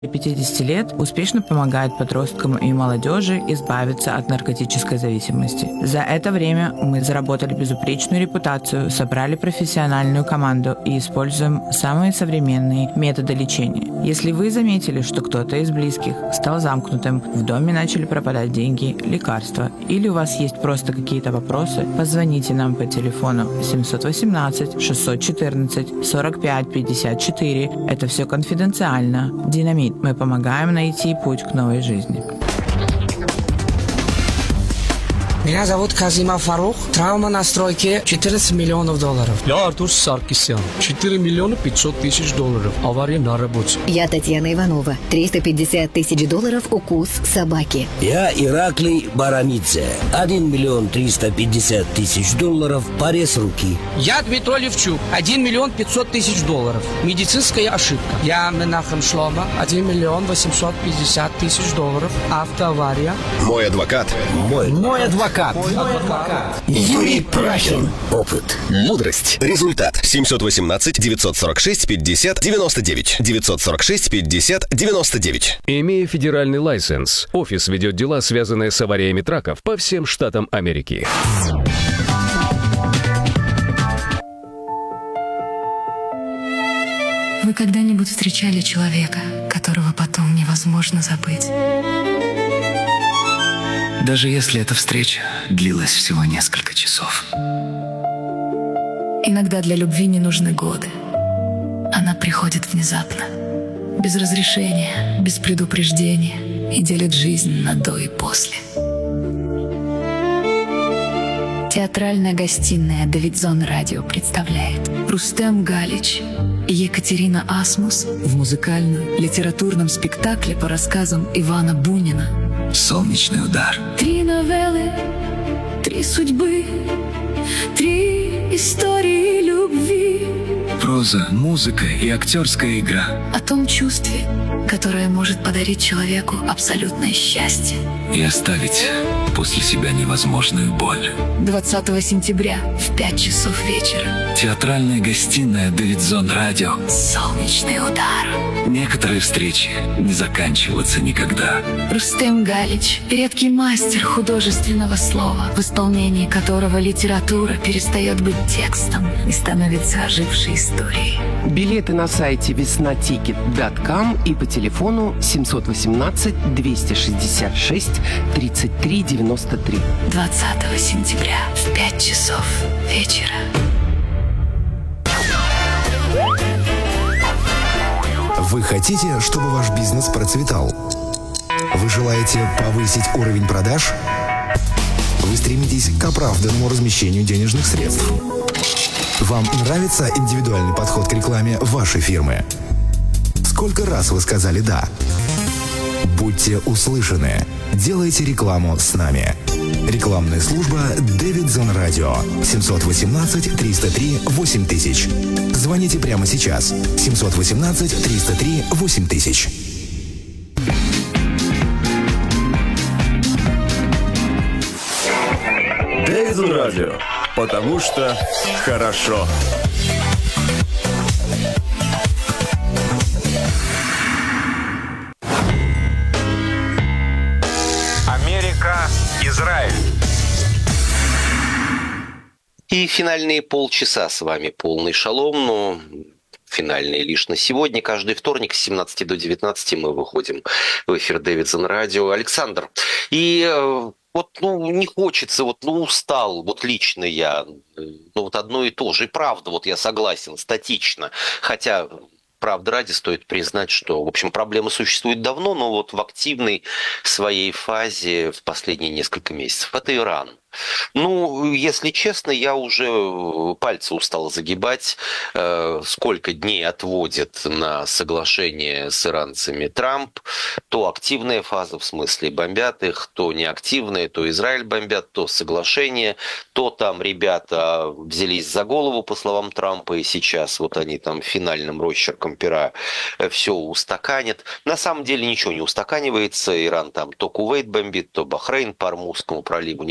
50 лет успешно помогает подросткам и молодежи избавиться от наркотической зависимости. За это время мы заработали безупречную репутацию, собрали профессиональную команду и используем самые современные методы лечения. Если вы заметили, что кто-то из близких стал замкнутым, в доме начали пропадать деньги, лекарства, или у вас есть просто какие-то вопросы, позвоните нам по телефону 718 614 45 54. Это все конфиденциально. Динамит. Мы помогаем найти путь к новой жизни. Меня зовут Казимов Фарух. Травма на стройке $14 миллионов. Я Артур Саркисян. 4 миллиона 500 тысяч долларов. Авария на работе. Я Татьяна Иванова. $350 тысяч укус собаки. Я Ираклий Барамидзе. 1 миллион 350 тысяч долларов. Порез руки. Я Дмитрий Левчук. 1 миллион 500 тысяч долларов. Медицинская ошибка. Я Менахем Шлома. 1 миллион 850 тысяч долларов. Автоавария. Мой адвокат. Мой адвокат. Юрий Прахин. Опыт. Мудрость. Результат. 718 946 50 99. 946 50 99. Имея федеральный лайсенс, офис ведет дела, связанные с авариями траков по всем штатам Америки. Вы когда-нибудь встречали человека, которого потом невозможно забыть? Даже если эта встреча длилась всего несколько часов. Иногда для любви не нужны годы. Она приходит внезапно, без разрешения, без предупреждения и делит жизнь на до и после. Театральная гостиная «Давидзон Радио» представляет Рустем Галич и Екатерина Асмус в музыкальном литературном спектакле по рассказам Ивана Бунина «Солнечный удар». 3 новеллы, 3 судьбы, 3 истории любви. Проза, музыка и актерская игра. О том чувстве, которое может подарить человеку абсолютное счастье. И оставить после себя невозможную боль. 20 сентября в 5 часов вечера. Театральная гостиная «Давидзон Радио». «Солнечный удар». Некоторые встречи не заканчиваются никогда. Рустем Галич – редкий мастер художественного слова, в исполнении которого литература перестает быть текстом и становится ожившей историей. Билеты на сайте веснатикет.ком и по телефону 718 266 33 93. 20 сентября в 5 часов вечера. Вы хотите, чтобы ваш бизнес процветал? Вы желаете повысить уровень продаж? Вы стремитесь к оправданному размещению денежных средств? Вам нравится индивидуальный подход к рекламе вашей фирмы? Сколько раз вы сказали «да»? Будьте услышаны. Делайте рекламу с нами. Рекламная служба «Давидзон Радио». 718 303 8000. Звоните прямо сейчас. 718 303 8000. Давидзон Радио. Потому что хорошо. Израиль. И финальные полчаса с вами полный шалом, но финальные лишь на сегодня. Каждый вторник с 17 до 19 мы выходим в эфир Давидзон Радио. Александр, и не хочется, устал, лично я, одно и то же. И правда, я согласен, статично, хотя... Правда ради, стоит признать, что, в общем, проблема существует давно, но в активной своей фазе в последние несколько месяцев. Это Иран. Если честно, я уже пальцы устал загибать, сколько дней отводит на соглашение с иранцами Трамп. То активная фаза, в смысле бомбят их, то неактивная, то Израиль бомбят, то соглашение, то там ребята взялись за голову, по словам Трампа, и сейчас они там финальным росчерком пера все устаканят. На самом деле ничего не устаканивается. Иран там то Кувейт бомбит, то Бахрейн по Армузскому проливу, непонятно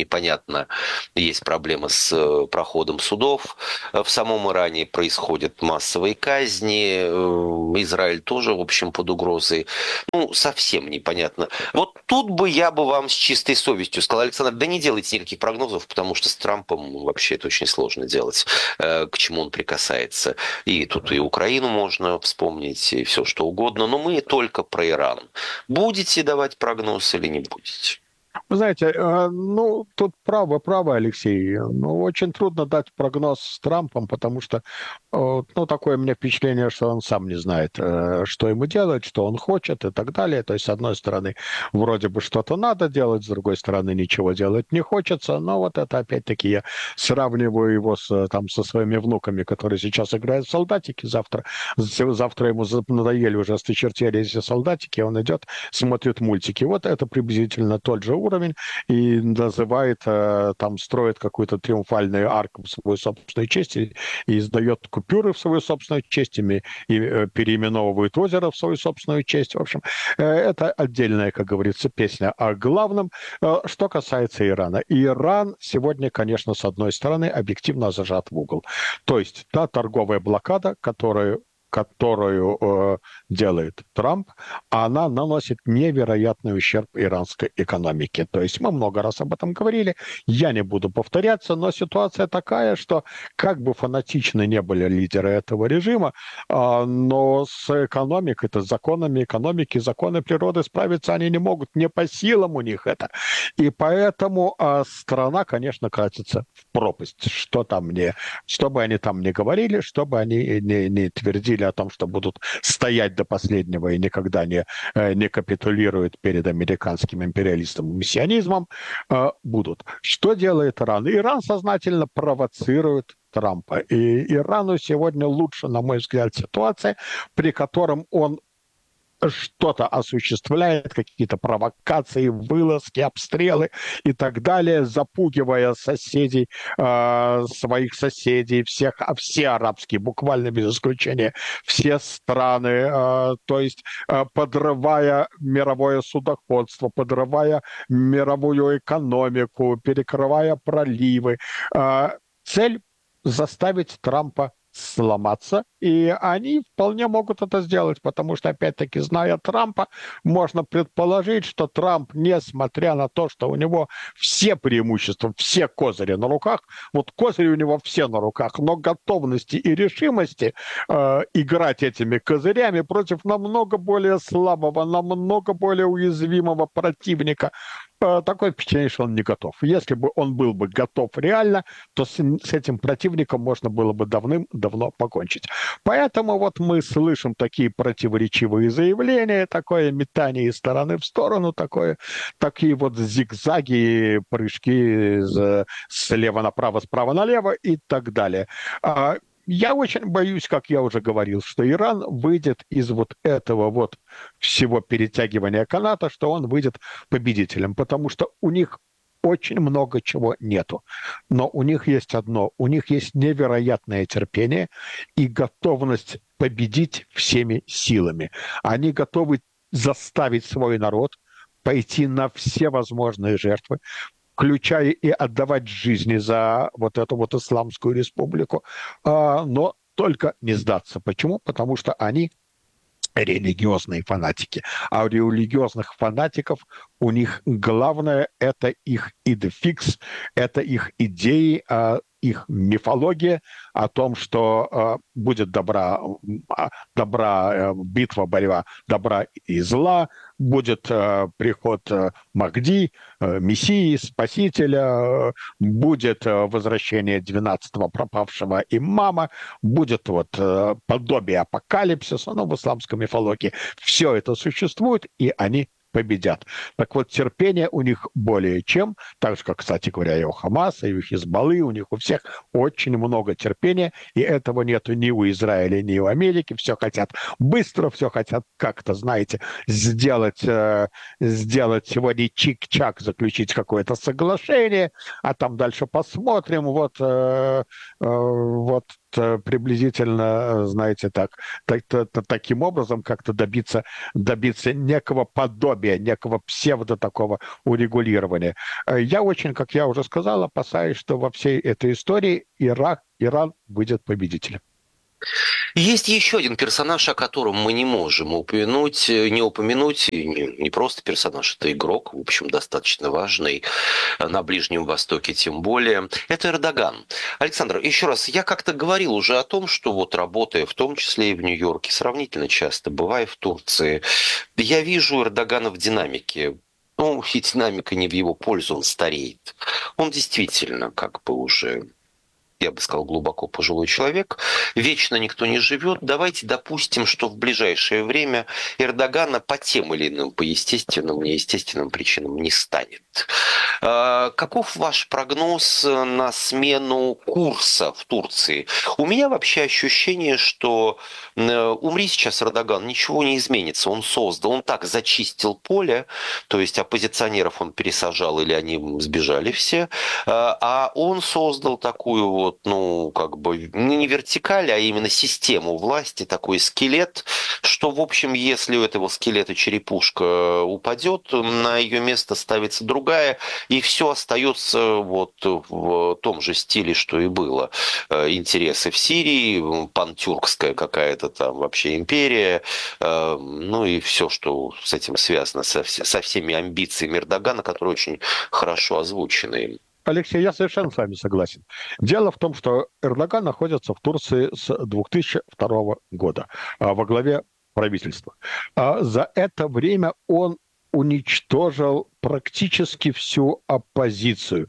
понятно, есть проблемы с проходом судов. В самом Иране происходят массовые казни. Израиль тоже, в общем, под угрозой. Ну, совсем непонятно. Вот тут бы я бы вам с чистой совестью сказал, Александр, да не делайте никаких прогнозов, потому что с Трампом вообще это очень сложно делать, к чему он прикасается. И тут и Украину можно вспомнить, и все что угодно. Но мы только про Иран. Будете давать прогноз или не будете? Вы знаете, ну, тут правы, Алексей. Ну, очень трудно дать прогноз с Трампом, потому что, ну, такое у меня впечатление, что он сам не знает, что ему делать, что он хочет и так далее. То есть, с одной стороны, вроде бы что-то надо делать, с другой стороны, ничего делать не хочется. Но вот это, опять-таки, я сравниваю его со своими внуками, которые сейчас играют в солдатики. Завтра ему надоели уже, осточертели эти солдатики, он идет, смотрит мультики. Вот это приблизительно тот же уровень, и называет, там, строит какую-то триумфальную арку в свою собственную честь и издает купюры в свою собственную честь, и переименовывает озеро в свою собственную честь. В общем, это отдельная, как говорится, песня о главном. Что касается Ирана. Иран сегодня, конечно, с одной стороны, объективно зажат в угол. То есть та торговая блокада, которую делает Трамп, она наносит невероятный ущерб иранской экономике. То есть мы много раз об этом говорили, я не буду повторяться, но ситуация такая, что как бы фанатичны не были лидеры этого режима, но с экономикой, с законами экономики, законы природы справиться они не могут, не по силам у них это. И поэтому страна, конечно, катится в пропасть. Что бы они там ни говорили, что бы они не твердили о том, что будут стоять до последнего и никогда не капитулируют перед американским империалистом и миссионизмом, будут. Что делает Иран? Иран сознательно провоцирует Трампа. И Ирану сегодня лучше, на мой взгляд, ситуация, при котором он что-то осуществляет, какие-то провокации, вылазки, обстрелы и так далее, запугивая соседей, своих соседей, все арабские, буквально без исключения, все страны, то есть подрывая мировое судоходство, подрывая мировую экономику, перекрывая проливы. Цель заставить Трампа сломаться, и они вполне могут это сделать, потому что, опять-таки, зная Трампа, можно предположить, что Трамп, несмотря на то, что у него все преимущества, все козыри на руках, вот козыри у него все на руках, но готовности и решимости играть этими козырями против намного более слабого, намного более уязвимого противника, такое впечатление, что он не готов. Если бы он был бы готов реально, то с этим противником можно было бы давным-давно покончить. Поэтому вот мы слышим такие противоречивые заявления, такое метание из стороны в сторону, такие вот зигзаги, прыжки слева направо, справа налево и так далее. Я очень боюсь, как я уже говорил, что Иран выйдет из вот этого вот всего перетягивания каната, что он выйдет победителем, потому что у них очень много чего нету. Но у них есть одно, у них есть невероятное терпение и готовность победить всеми силами. Они готовы заставить свой народ пойти на все возможные жертвы, включая и отдавать жизни за вот эту вот исламскую республику, но только не сдаться. Почему? Потому что они религиозные фанатики. А у религиозных фанатиков у них главное – это их идефикс, это их идеи, их мифология о том, что будет битва, борьба добра и зла, будет приход Махди, Мессии, Спасителя, будет возвращение 12-го пропавшего имама, будет вот подобие апокалипсиса, в исламской мифологии. Все это существует, и они победят. Так вот, терпение у них более чем, так же, как, кстати говоря, и у Хамаса, и у Хизбаллы, у них у всех очень много терпения, и этого нету ни у Израиля, ни у Америки. Все хотят быстро, все хотят как-то, знаете, сделать сегодня чик-чак, заключить какое-то соглашение, а там дальше посмотрим. Вот приблизительно, знаете, таким образом как-то добиться некого подобия, некого псевдо такого урегулирования. Я очень, как я уже сказал, опасаюсь, что во всей этой истории Иран выйдет победителем. Есть еще один персонаж, о котором мы не можем не упомянуть, не просто персонаж, это игрок, в общем, достаточно важный, на Ближнем Востоке тем более. Это Эрдоган. Александр, еще раз, я как-то говорил уже о том, что вот работая в том числе и в Нью-Йорке, сравнительно часто, бывая в Турции, я вижу Эрдогана в динамике. Ну, и динамика не в его пользу, он стареет. Он действительно как бы уже... я бы сказал, глубоко пожилой человек. Вечно никто не живет. Давайте допустим, что в ближайшее время Эрдогана по тем или иным, по естественным, неестественным причинам не станет. Каков ваш прогноз на смену курса в Турции? У меня вообще ощущение, что умри сейчас Эрдоган, ничего не изменится. Он так зачистил поле, то есть оппозиционеров он пересажал или они сбежали все, а он создал такую вот, ну, как бы, не вертикаль, а именно систему власти, такой скелет, что, в общем, если у этого скелета черепушка упадет, на ее место ставится другая, и все остается вот в том же стиле, что и было. Интересы в Сирии, пантюркская какая-то там вообще империя, ну и все, что с этим связано, со всеми амбициями Эрдогана, которые очень хорошо озвучены. Алексей, я совершенно с вами согласен. Дело в том, что Эрдоган находится в Турции с 2002 года во главе правительства. За это время он уничтожил практически всю оппозицию,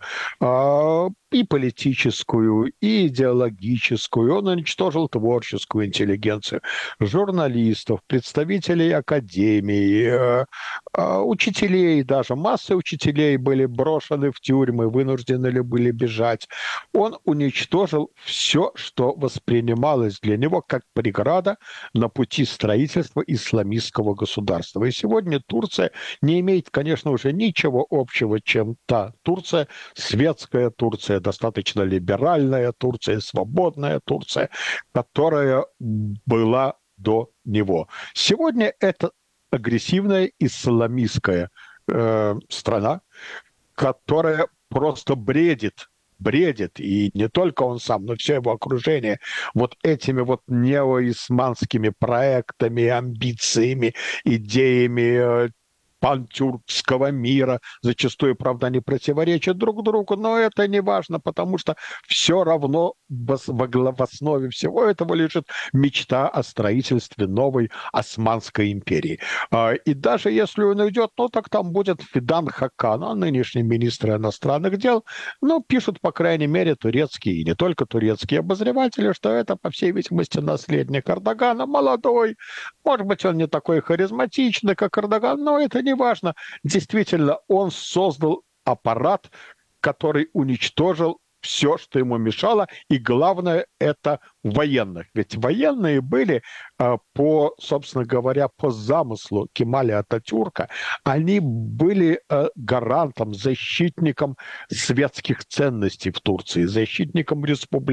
и политическую, и идеологическую. Он уничтожил творческую интеллигенцию, журналистов, представителей академий, учителей даже. Массы учителей были брошены в тюрьмы, вынуждены ли были бежать. Он уничтожил все, что воспринималось для него как преграда на пути строительства исламистского государства. И сегодня Турция не имеет, конечно, уже ничего общего, чем та Турция, светская Турция, достаточно либеральная Турция, свободная Турция, которая была до него. Сегодня это агрессивная исламистская страна, которая просто бредит, и не только он сам, но все его окружение вот этими вот неоисламскими проектами, амбициями, идеями пантюркского мира, зачастую, правда, они противоречат друг другу, но это не важно, потому что все равно в основе всего этого лежит мечта о строительстве новой Османской империи. И даже если он уйдет, ну так там будет Фидан Хакан, нынешний министр иностранных дел, ну пишут, по крайней мере, турецкие и не только турецкие обозреватели, что это, по всей видимости, наследник Эрдогана, молодой, может быть, он не такой харизматичный, как Эрдоган, но это не важно. Действительно, он создал аппарат, который уничтожил все, что ему мешало, и главное, это военных. Ведь военные были, собственно говоря, по замыслу Кемаля Ататюрка, они были гарантом, защитником светских ценностей в Турции, защитниками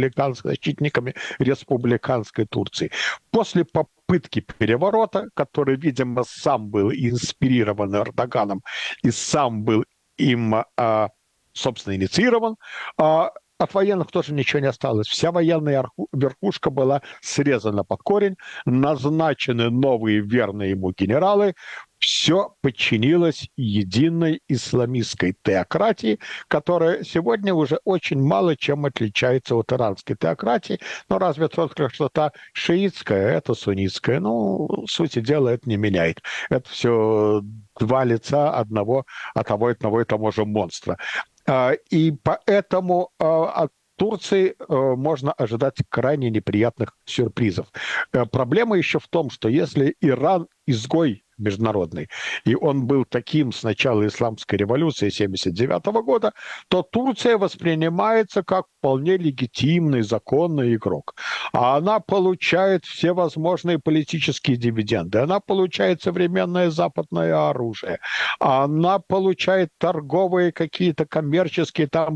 республиканской Турции. После попытки переворота, который, видимо, сам был инспирирован Эрдоганом и сам был им собственно, инициирован. От военных тоже ничего не осталось. Вся военная верхушка была срезана под корень, назначены новые верные ему генералы. Все подчинилось единой исламистской теократии, которая сегодня уже очень мало чем отличается от иранской теократии. Но разве только что та шиитская, это суннитская. Ну, сути дела, это не меняет. Это все два лица одного и того же монстра. И поэтому от Турции можно ожидать крайне неприятных сюрпризов. Проблема еще в том, что если Иран изгой международный, и он был таким с начала исламской революции 1979 года, то Турция воспринимается как вполне легитимный, законный игрок. А она получает все возможные политические дивиденды, она получает современное западное оружие, она получает торговые какие-то коммерческие там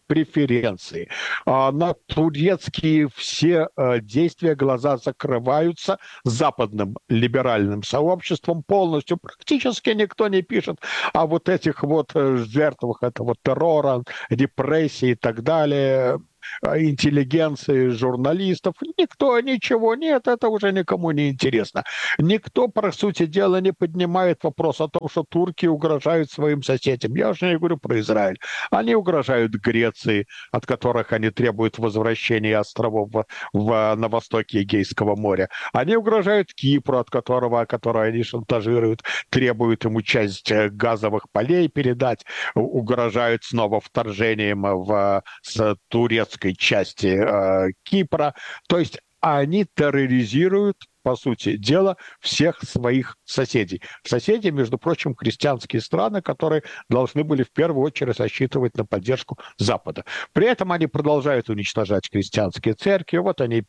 преференции, на турецкие все действия глаза закрываются западным либеральным сообществом полностью. Практически никто не пишет о вот этих вот жертвах этого террора, репрессий и так далее, интеллигенции, журналистов. Никто ничего нет, это уже никому не интересно. Никто, по сути дела, не поднимает вопрос о том, что турки угрожают своим соседям. Я уже не говорю про Израиль. Они угрожают Греции, от которых они требуют возвращения островов на востоке Эгейского моря. Они угрожают Кипру, который они шантажируют, требуют ему часть газовых полей передать, угрожают снова вторжением с турецкой части Кипра. То есть они терроризируют, по сути дела, всех своих соседей. Соседи, между прочим, христианские страны, которые должны были в первую очередь рассчитывать на поддержку Запада. При этом они продолжают уничтожать христианские церкви. Вот они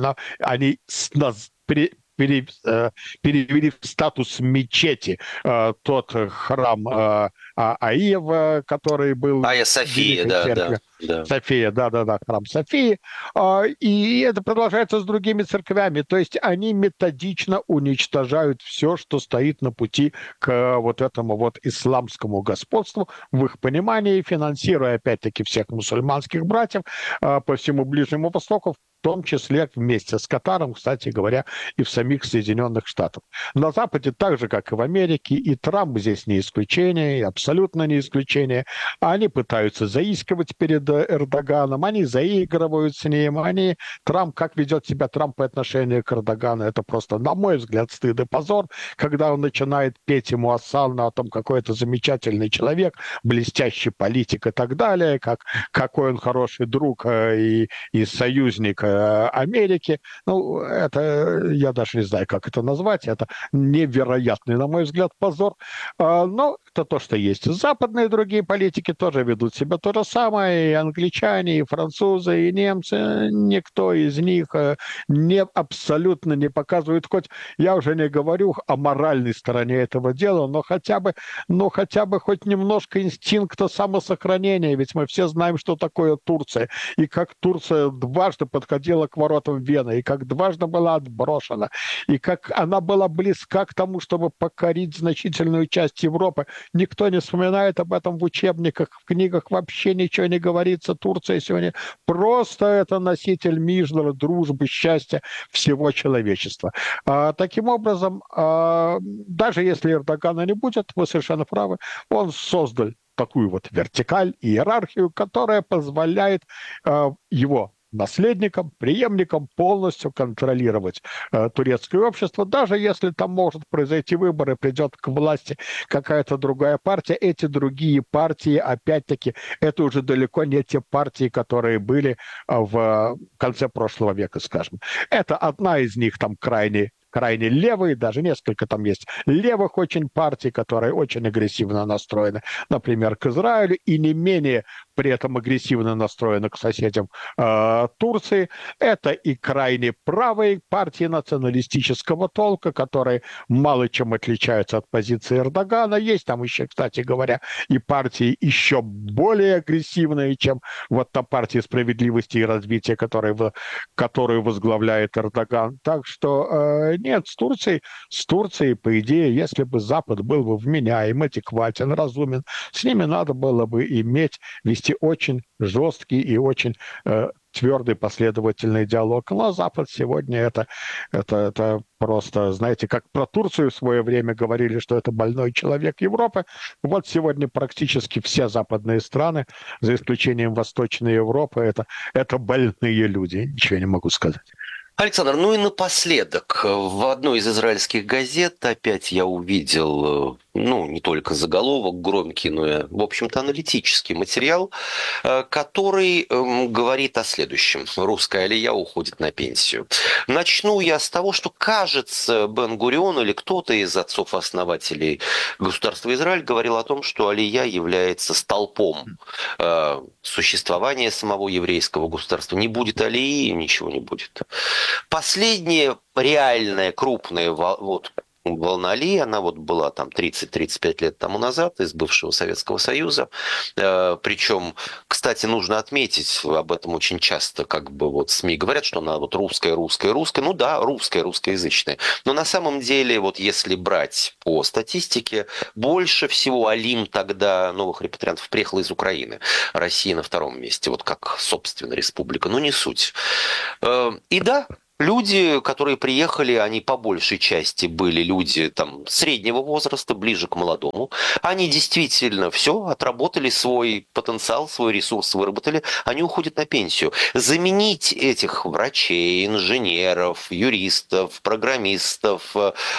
перевели в статус мечети тот храм Аиева, который был... Айя София, да. София, да, храм Софии. И это продолжается с другими церквями. То есть они методично уничтожают все, что стоит на пути к вот этому вот исламскому господству, в их понимании, финансируя опять-таки всех мусульманских братьев по всему Ближнему Востоку, в том числе вместе с Катаром, кстати говоря, и в самих Соединенных Штатах. На Западе так же, как и в Америке, и Трамп здесь не исключение, и абсолютно не исключение. Они пытаются заискивать перед Эрдоганом, они заигрывают с ним, как ведет себя Трамп по отношению к Эрдогану, это просто, на мой взгляд, стыд и позор, когда он начинает петь ему Ассану о том, какой это замечательный человек, блестящий политик и так далее, какой он хороший друг и союзник Америки. Ну, это, я даже не знаю, как это назвать, это невероятный, на мой взгляд, позор. Но это то, что есть. Западные другие политики тоже ведут себя то же самое, и англичане, и французы, и немцы. Никто из них абсолютно не показывает, хоть я уже не говорю о моральной стороне этого дела, но хотя бы хоть немножко инстинкта самосохранения, ведь мы все знаем, что такое Турция, и как Турция дважды подходила к воротам Вены, и как дважды была отброшена, и как она была близка к тому, чтобы покорить значительную часть Европы. Никто не вспоминает об этом в учебниках, в книгах вообще ничего не говорится. Турция сегодня просто это носитель мира, дружбы, счастья всего человечества. Таким образом, даже если Эрдогана не будет, вы совершенно правы, он создал такую вот вертикаль, иерархию, которая позволяет его наследникам, преемникам полностью контролировать турецкое общество. Даже если там может произойти выбор и придет к власти какая-то другая партия, эти другие партии, опять-таки, это уже далеко не те партии, которые были в конце прошлого века, скажем. Это одна из них там крайне левые, даже несколько там есть левых очень партий, которые очень агрессивно настроены, например, к Израилю, и не менее при этом агрессивно настроены к соседям Турции. Это и крайне правые партии националистического толка, которые мало чем отличаются от позиции Эрдогана. Есть там еще, кстати говоря, и партии еще более агрессивные, чем вот та партия справедливости и развития, которую возглавляет Эрдоган. Так что нет, с Турцией, по идее, если бы Запад был бы вменяем, адекватен, разумен, с ними надо было бы вести очень жесткий и очень твердый последовательный диалог. Но Запад сегодня это просто, знаете, как про Турцию в свое время говорили, что это больной человек Европы. Вот сегодня практически все западные страны, за исключением Восточной Европы, это больные люди. Ничего не могу сказать. Александр, ну и напоследок, в одной из израильских газет опять я увидел, не только заголовок громкий, но и, в общем-то, аналитический материал, который говорит о следующем. Русская алия уходит на пенсию. Начну я с того, что, кажется, Бен-Гурион или кто-то из отцов-основателей государства Израиль говорил о том, что алия является столпом существования самого еврейского государства. Не будет алии, ничего не будет. Последнее реальное крупное волна Али, она вот была там 30-35 лет тому назад из бывшего Советского Союза. Причем, кстати, нужно отметить, об этом очень часто как бы вот СМИ говорят, что она вот русская. Ну да, русскоязычная. Но на самом деле, вот если брать по статистике, больше всего алим тогда новых репатриантов приехало из Украины. Россия на втором месте, вот как, собственно, республика. Но не суть. И да, люди, которые приехали, они по большей части были люди там среднего возраста, ближе к молодому. Они действительно все отработали, свой потенциал, свой ресурс выработали. Они уходят на пенсию. Заменить этих врачей, инженеров, юристов, программистов,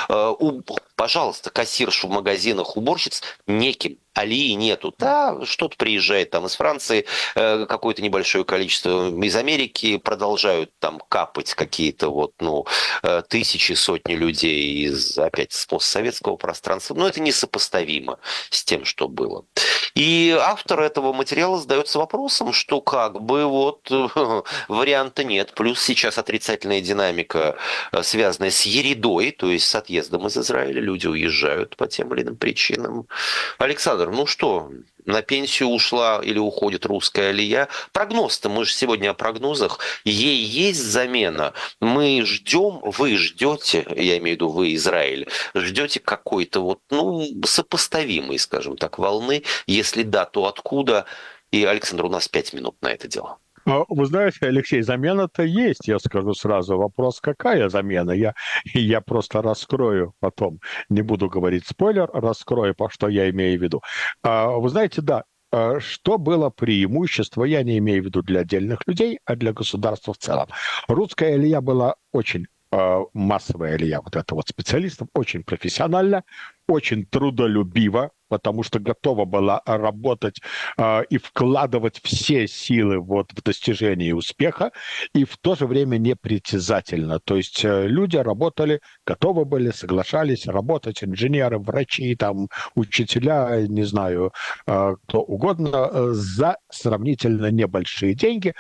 пожалуйста, кассирш в магазинах, уборщиц неким. Алии нету. Да, что-то приезжает там из Франции, какое-то небольшое количество из Америки, продолжают там капать какие-то вот, тысячи, сотни людей из, опять, с постсоветского пространства. Но это несопоставимо с тем, что было. И автор этого материала задается вопросом, что как бы вот варианта нет. Плюс сейчас отрицательная динамика, связанная с ередой, то есть с отъездом из Израиля. Люди уезжают по тем или иным причинам. Александр, ну что, на пенсию ушла или уходит русская алия? Прогноз-то, мы же сегодня о прогнозах. Ей есть замена? Мы ждем, вы ждете, я имею в виду вы, Израиль, ждете какой-то вот, сопоставимой, скажем так, волны? Если да, то откуда? И, Александр, у нас 5 минут на это дело. Вы знаете, Алексей, замена-то есть, я скажу сразу. Вопрос, какая замена? Я просто раскрою потом. Не буду говорить спойлер, раскрою, по что я имею в виду. Вы знаете, да, что было преимущество, я не имею в виду для отдельных людей, а для государства в целом. Русская алия была очень массовая алия, вот это вот специалистов, очень профессионально, очень трудолюбиво, потому что готова была работать и вкладывать все силы вот в достижение успеха, и в то же время непритязательно. То есть люди работали, готовы были, соглашались работать, инженеры, врачи, там, учителя, не знаю, кто угодно, за сравнительно небольшие деньги,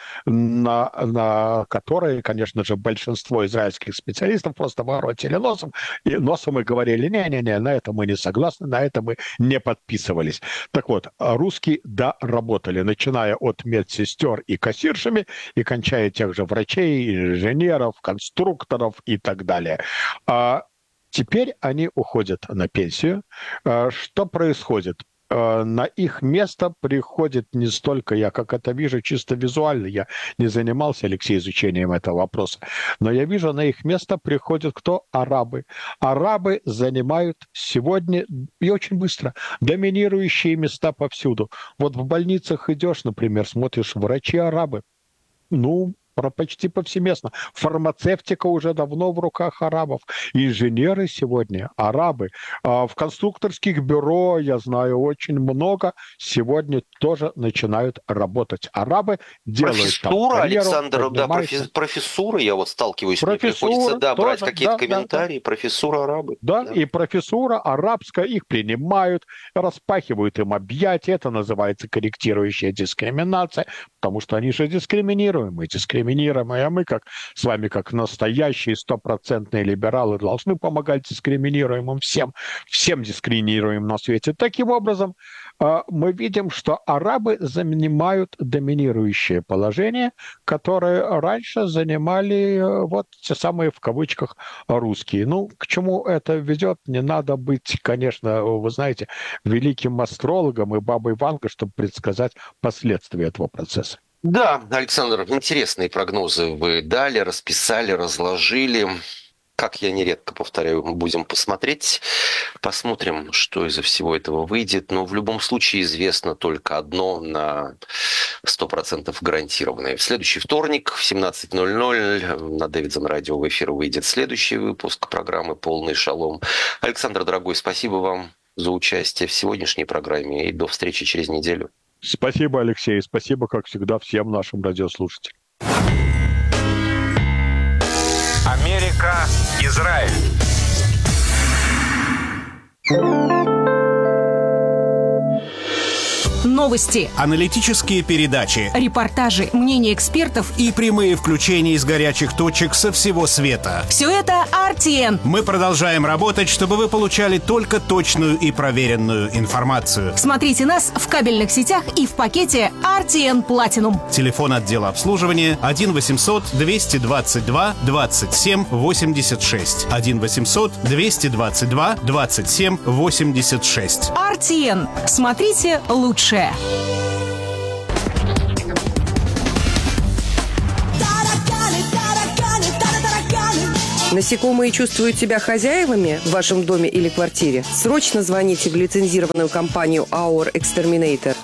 на которые, конечно же, большинство израильских специалистов просто воротили носом и говорили, не-не-не, на это мы не согласны, на это мы не подписывались. Так вот, русские, да, работали, начиная от медсестер и кассиршами и кончая тех же врачей, инженеров, конструкторов и так далее. Теперь они уходят на пенсию. Что происходит? На их место приходит не столько, я как это вижу чисто визуально, я не занимался, Алексей, изучением этого вопроса, но я вижу, на их место приходят кто? Арабы. Арабы занимают сегодня и очень быстро доминирующие места повсюду. Вот в больницах идешь, например, смотришь, врачи-арабы. Почти повсеместно. Фармацевтика уже давно в руках арабов. Инженеры сегодня арабы. В конструкторских бюро, я знаю, очень много сегодня тоже начинают работать арабы. Профессура, Александр, да, профессура, я вот сталкиваюсь, мне приходится брать какие-то комментарии, профессура арабы. Да, и профессура арабская, их принимают, распахивают им объятия, это называется корректирующая дискриминация, потому что они же дискриминируемые, а мы с вами как настоящие стопроцентные либералы должны помогать дискриминируемым всем дискриминируемым на свете. Таким образом, мы видим, что арабы занимают доминирующее положение, которое раньше занимали вот те самые в кавычках русские. К чему это ведет? Не надо быть, конечно, вы знаете, великим астрологом и бабой Вангой, чтобы предсказать последствия этого процесса. Да, Александр, интересные прогнозы вы дали, расписали, разложили. Как я нередко повторяю, мы будем посмотрим, что из всего этого выйдет. Но в любом случае известно только одно на 100% гарантированное. В следующий вторник в 17:00 на Davidson Radio в эфир выйдет следующий выпуск программы «Полный шалом». Александр, дорогой, спасибо вам за участие в сегодняшней программе и до встречи через неделю. Спасибо, Алексей. Спасибо, как всегда, всем нашим радиослушателям. Америка, Израиль. новости, аналитические передачи, репортажи, мнения экспертов и прямые включения из горячих точек со всего света. Все это RTN. Мы продолжаем работать, чтобы вы получали только точную и проверенную информацию. Смотрите нас в кабельных сетях и в пакете RTN Platinum. Телефон отдела обслуживания 1 800 222 27 86. 1 800 222 27 86. RTN. Смотрите лучшее. Насекомые чувствуют себя хозяевами в вашем доме или квартире? Срочно звоните в лицензированную компанию Our Exterminator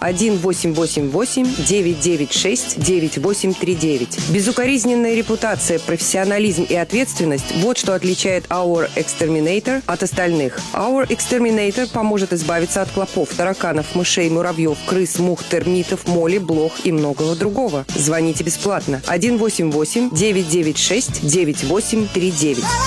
1-888-996-9839. Безукоризненная репутация, профессионализм и ответственность – вот что отличает Our Exterminator от остальных. Our Exterminator поможет избавиться от клопов, тараканов, мышей, муравьев, крыс, мух, термитов, моли, блох и многого другого. Звоните бесплатно 1-888-996-9839.